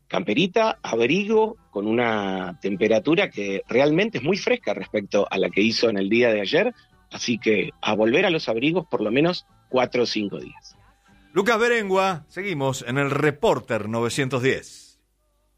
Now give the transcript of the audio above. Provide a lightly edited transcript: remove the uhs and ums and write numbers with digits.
camperita, abrigo, con una temperatura que realmente es muy fresca respecto a la que hizo en el día de ayer, así que a volver a los abrigos por lo menos 4 o 5 días. Lucas Berengua, seguimos en el Reporter 910.